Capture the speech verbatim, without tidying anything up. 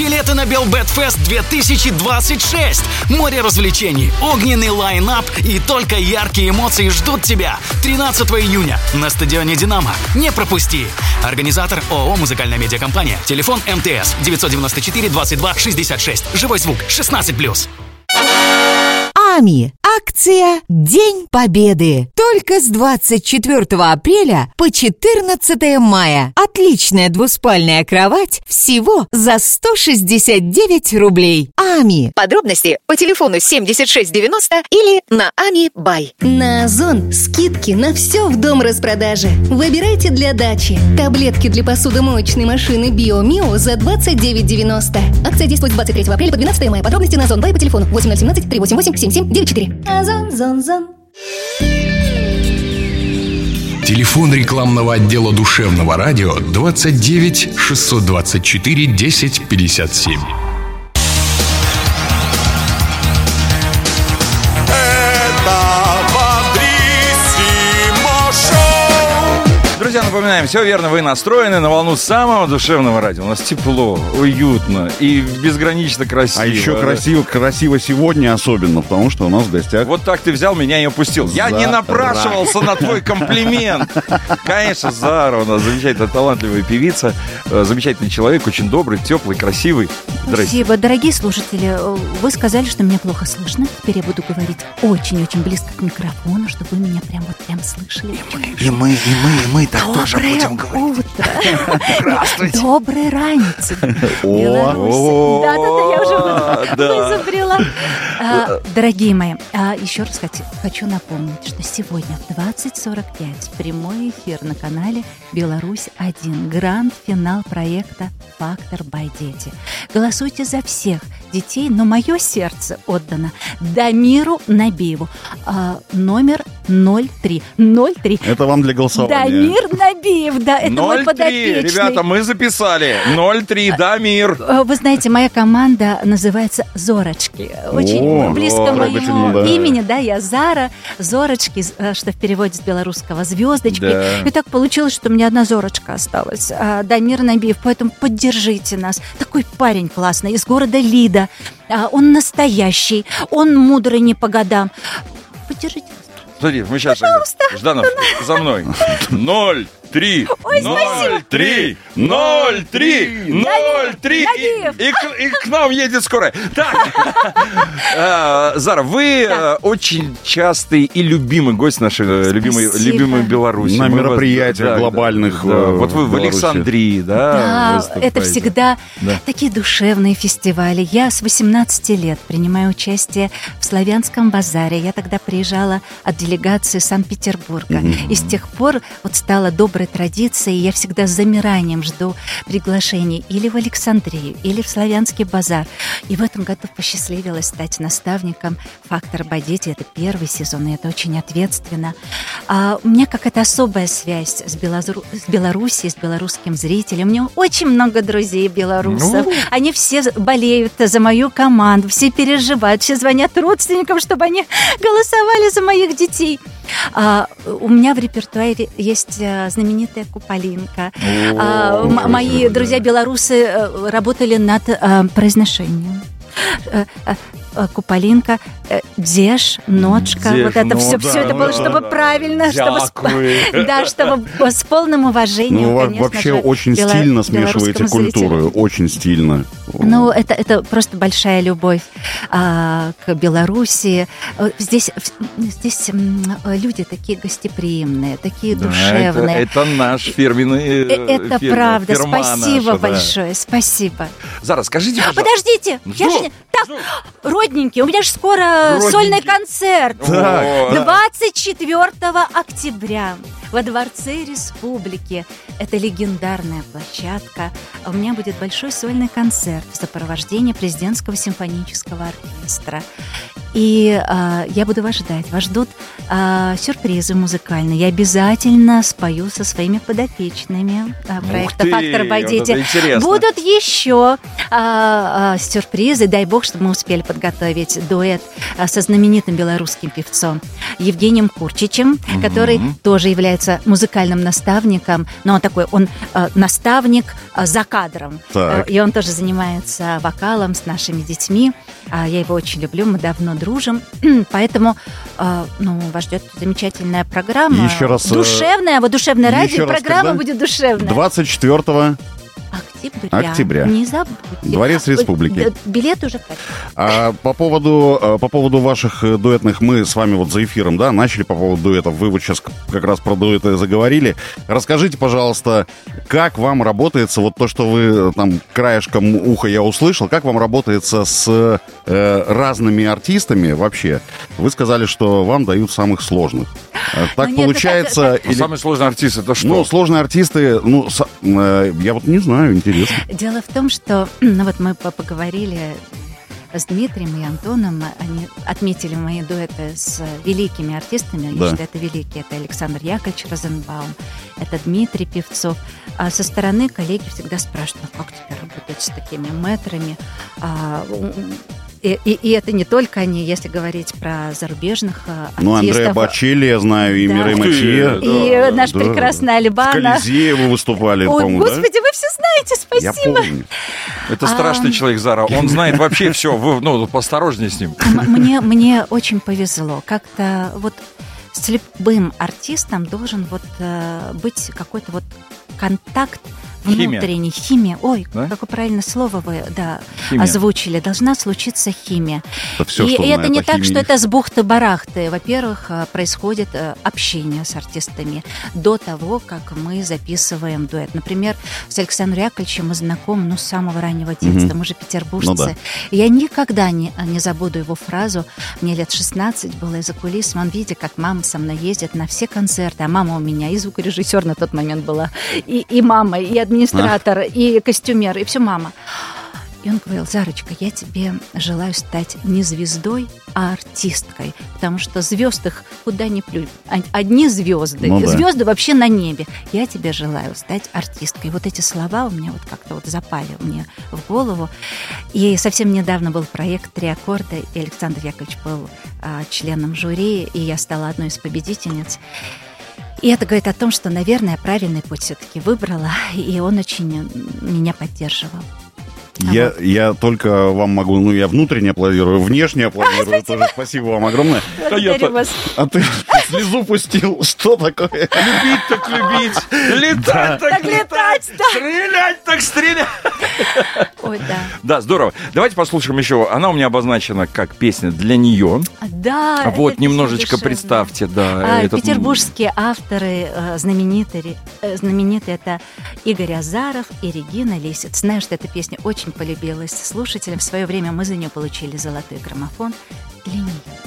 Билеты на Белбетфест две тысячи двадцать шесть. Море развлечений, огненный лайн-ап и только яркие эмоции ждут тебя. тринадцатого июня на стадионе «Динамо». Не пропусти. Организатор ООО «Музыкальная медиакомпания». Телефон МТС девятьсот девяносто четыре двадцать два шестьдесят шесть. Живой звук шестнадцать плюс. АМИ. Акция «День Победы». Только с двадцать четвёртого апреля по четырнадцатого мая. Отличная двуспальная кровать всего за сто шестьдесят девять рублей. АМИ. Подробности по телефону семьдесят шесть девяносто или на АМИ Бай. На Озон скидки на все в дом распродажи. Выбирайте для дачи. Таблетки для посудомоечной машины Биомио за двадцать девять девяносто. Акция действует с двадцать третьего апреля по двенадцатого мая. Подробности на Озон Бай по телефону восемь ноль один семь три восемь восемь семь семь девять четыре. Озон, зон, зон. Телефон рекламного отдела душевного радио двадцать девять шестьсот двадцать четыре десять пятьдесят семь. Друзья, напоминаем, все верно, вы настроены на волну самого душевного радио. У нас тепло, уютно и безгранично красиво. А еще красиво, красиво сегодня особенно, потому что у нас в гостях... Вот так ты взял меня и опустил. Я не напрашивался на твой комплимент. Конечно, Зара у нас замечательная, талантливая певица, замечательный человек, очень добрый, теплый, красивый. Спасибо, дорогие слушатели. Вы сказали, что меня плохо слышно. Теперь я буду говорить очень-очень близко к микрофону, чтобы вы меня прям вот прям слышали. И мы, и мы, и мы, и мы так тоже будем говорить. Утро. Здравствуйте. Доброй раницы. О, да-да-да, я уже вызубрила. Дорогие мои, еще раз хочу напомнить, что сегодня в двадцать сорок пять прямой эфир на канале «Беларусь один». Гранд-финал проекта «Фактор бай Дети». Голосуйте за всех детей, но мое сердце отдано Дамиру Набиеву. Номер ноль три. ноль три. Это вам для голосования. Дамир Набиев, да, это мой подопечный. ноль три, ребята, мы записали. ноль три, Дамир. Вы знаете, моя команда называется «Зорочки». Очень О, близко о, моему да. имени, да, я Зара, «Зорочки», что в переводе с белорусского «звездочки». Да. И так получилось, что у меня одна зорочка осталась. Дамир Набиев, поэтому поддержите нас. Такой парень классный, из города Лида. Он настоящий, он мудрый не по годам. Поддержите нас. Смотри, мы сейчас... Пожалуйста. Жданов, за мной. Ноль. Три, ноль, три, ноль, три, ноль, три, и к нам едет скорая. Так, Зара, вы очень частый и любимый гость нашей любимой Беларуси. На мероприятиях глобальных. Вот вы в Александрии, да? Да, это всегда такие душевные фестивали. Я с восемнадцати лет принимаю участие в Славянском базаре. Я тогда приезжала от делегации Санкт-Петербурга. И с тех пор вот стала доброй традиции, я всегда с замиранием жду приглашений или в Александрию, или в Славянский базар. И в этом году посчастливилось стать наставником «Фактор бай Дети». Это первый сезон, и это очень ответственно. А у меня какая-то особая связь с, Белозру... с Белоруссией, с белорусским зрителем. У меня очень много друзей белорусов. Ну... Они все болеют за мою команду, все переживают, все звонят родственникам, чтобы они голосовали за моих детей. А, у меня в репертуаре есть а, знаменитая Куполинка. А, м- мои друзья-белорусы а, работали над а, произношением. А, а, Куполинка, Деж, Ночка, Деж, вот это ну, все, да, все это ну, было, да, чтобы да. правильно, чтобы с, да, чтобы с полным уважением, Ну, конечно вообще же, очень бело- стильно смешиваете белорусскому культуры, зрителю. очень стильно. Ну, это, это просто большая любовь а, к Белоруссии. Здесь, здесь м, люди такие гостеприимные, такие Да, душевные. Это, это наш фирменный... Э, Это фирма, правда, фирма спасибо наша, да. большое, спасибо. Зара, скажите, пожалуйста... Подождите, я Жду, же... не- Так, родненькие, у меня же скоро Родненькие. сольный концерт. Так. двадцать четвёртого октября во Дворце Республики. Это легендарная площадка. У меня будет большой сольный концерт в сопровождении президентского симфонического оркестра. И э, я буду вас ждать. Вас ждут э, сюрпризы музыкальные. Я обязательно спою со своими подопечными э, проекта «Фактор Байдити». Вот будут еще э, э, сюрпризы. Дай бог, чтобы мы успели подготовить дуэт э, со знаменитым белорусским певцом Евгением Курчичем, mm-hmm. который тоже является музыкальным наставником. Но он такой, он э, наставник э, за кадром. Э, и он тоже занимается вокалом с нашими детьми. Э, я его очень люблю, мы давно дружим, поэтому э, ну, вас ждет замечательная программа. Еще раз, душевная, вот душевное радио, раз, программа когда? будет душевная. двадцать четвёртого Октября. Октября. Не забудьте. Дворец Республики. Билеты уже купили. А по поводу, по поводу ваших дуэтных, мы с вами вот за эфиром, да, начали по поводу дуэтов. Вы вот сейчас как раз про дуэты заговорили. Расскажите, пожалуйста, как вам работается, вот то, что вы там краешком уха я услышал, как вам работается с э, разными артистами вообще? Вы сказали, что вам дают самых сложных. Так ну, нет, получается... Ну, так, или... Самый сложный артист это что? Ну, сложные артисты, ну, с, э, я вот не знаю, интересно. Дело в том, что, ну вот мы поговорили с Дмитрием и Антоном, они отметили мои дуэты с великими артистами, да. Я считаю, это великие, это Александр Яковлевич Розенбаум, это Дмитрий Певцов. А со стороны коллеги всегда спрашивают, ну, как тебе работать с такими мэтрами? А, И, и, и это не только они, если говорить про зарубежных артистов. Ну, Андреа Бочелли, я знаю, и да. Мирей Матье. И да, наш да, прекрасный Алибана. В Колизее вы выступали, Ой, по-моему, господи, да? вы все знаете, спасибо. Я помню. Это страшный а... человек, Зара. Он знает вообще все. Вы, ну, поосторожнее с ним. Мне, мне очень повезло. Как-то вот с любым артистом должен вот быть какой-то вот контакт, внутренняя химия. Ой, да? Какое правильное слово вы да, озвучили. Должна случиться химия. Это все, и что и это не так, химии. Что это с бухты-барахты. Во-первых, происходит общение с артистами до того, как мы записываем дуэт. Например, с Александром Яковлевичем мы знакомы ну, с самого раннего детства. Угу. Мы же петербуржцы. Ну, да. Я никогда не, не забуду его фразу. Мне лет шестнадцать было из-за кулис. Он видит, как мама со мной ездит на все концерты. А мама у меня и звукорежиссер на тот момент была, и, и мама, и администратор, а? И костюмер, и все мама. И он говорил: Зарочка, я тебе желаю стать не звездой, а артисткой, потому что звезд их куда ни плюнь. Одни звезды, ну, да. Звезды вообще на небе. Я тебе желаю стать артисткой. Вот эти слова у меня вот как-то вот запали мне в голову. И совсем недавно был проект «Три аккорда», и Александр Яковлевич был а, членом жюри, и я стала одной из победительниц. И это говорит о том, что, наверное, правильный путь все-таки выбрала, и он очень меня поддерживал. Я, вот. я только вам могу, ну, я внутренне аплодирую, внешне аплодирую а, тоже. Спасибо вам огромное. Благодарю вас. А ты слезу пустил. Что такое? Любить так любить. Летать так летать. Стрелять так стрелять. Ой, да. Да, здорово. Давайте послушаем еще. Она у меня обозначена как песня для нее. Да. Вот, немножечко представьте. Да, а, этот... Петербургские авторы знаменитые, знаменитые это Игорь Азаров и Регина Лисец. Знаю, что эта песня очень полюбилась слушателям. В свое время мы за нее получили золотой граммофон. Для нее.